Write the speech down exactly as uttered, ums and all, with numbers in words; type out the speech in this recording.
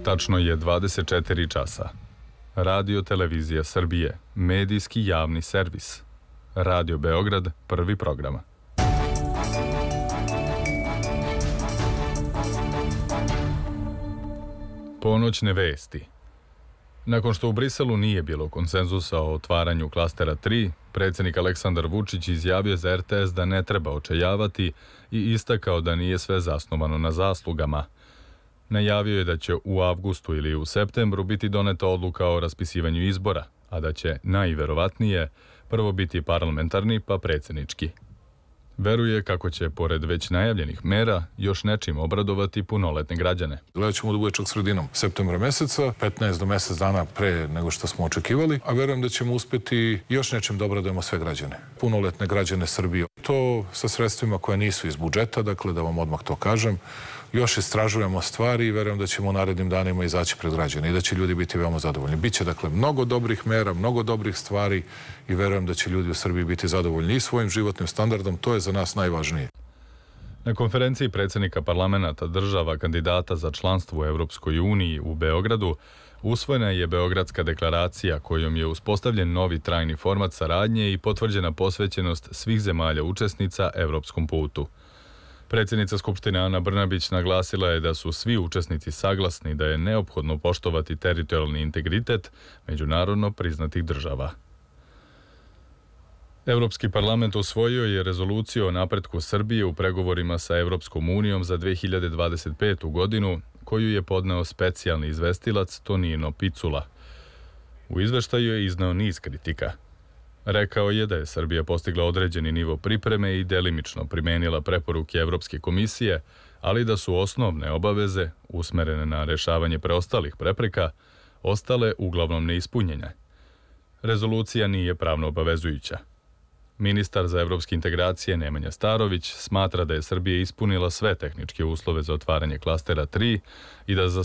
Tačno je dvadeset četiri časa. Radio Televizija Srbije, medijski javni servis. Radio Beograd, prvi program. Ponoćne vesti. Nakon što u Briselu nije bilo konsenzusa o otvaranju klastera tri, predsjednik Aleksandar Vučić izjavio za R T S da ne treba očajavati i istakao da nije sve zasnovano na zaslugama. Najavio je da će u avgustu ili u septembru biti doneta odluka o raspisivanju izbora, a da će, najverovatnije, prvo biti parlamentarni pa predsjednički. Veruje kako će, pored već najavljenih mera, još nečim obradovati punoletne građane. Gledat ćemo da bude čak sredinom septembra meseca, petnaest do mesec dana pre nego što smo očekivali, a verujem da ćemo uspeti još nečim da obradujemo sve građane. Punoletne građane Srbije. To sa sredstvima koje nisu iz budžeta, dakle da vam odmah to kažem, još istražujemo stvari i verujem da ćemo u narednim danima izaći pred građane i da će ljudi biti veoma zadovoljni. Biće dakle mnogo dobrih mera, mnogo dobrih stvari i verujem da će ljudi u Srbiji biti zadovoljni i svojim životnim standardom, to je za nas najvažnije. Na konferenciji predsjednika parlamenata država kandidata za članstvo u Evropskoj uniji u Beogradu usvojena je Beogradska deklaracija kojom je uspostavljen novi trajni format saradnje i potvrđena posvećenost svih zemalja učesnica evropskom putu. Predsjednica Skupštine Ana Brnabić naglasila je da su svi učesnici saglasni da je neophodno poštovati teritorijalni integritet međunarodno priznatih država. Evropski parlament usvojio je rezoluciju o napretku Srbije u pregovorima sa Evropskom unijom za dve hiljade dvadeset petu. godinu, koju je podneo specijalni izvestilac Tonino Picula. U izveštaju je izneo niz kritika. Rekao je da je Srbija postigla određeni nivo pripreme i delimično primenila preporuke Evropske komisije, ali da su osnovne obaveze, usmerene na rešavanje preostalih prepreka, ostale uglavnom neispunjene. Rezolucija nije pravno obavezujuća. Ministar za evropske integracije Nemanja Starović smatra da je Srbija ispunila sve tehničke uslove za otvaranje klastera tri i da za